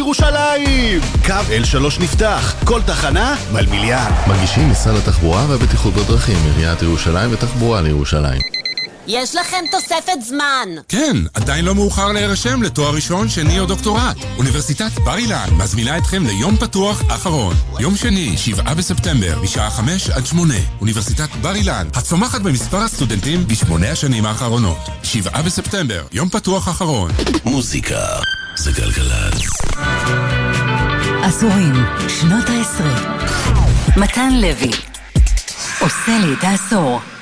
ירושלים! קו L3 נפתח, כל תחנה מלמיליאן. מגישים משרד התחבורה והבטיחות בדרכים, עיריית ירושלים ותחבורה לירושלים. יש לכם תוספת זמן. כן, עדיין לא מאוחר להירשם לתואר ראשון, שני או דוקטורט. אוניברסיטת בר אילן מזמינה אתכם ליום פתוח אחרון. יום שני, 7 בספטמבר, משעה 5 עד 8. אוניברסיטת בר אילן, הצומחת במספר הסטודנטים ב8 השנים האחרונות. 7 בספטמבר, יום פתוח אחרון. מוזיקה זה גלגלצ. עשורים, שנות ה-20. מתן לוי עושה לי את העשור.